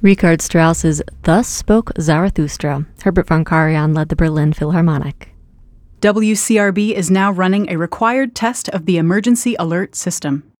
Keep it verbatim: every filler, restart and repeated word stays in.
Richard Strauss's Thus Spoke Zarathustra. Herbert von Karajan led the Berlin Philharmonic. W C R B is now running a required test of the emergency alert system.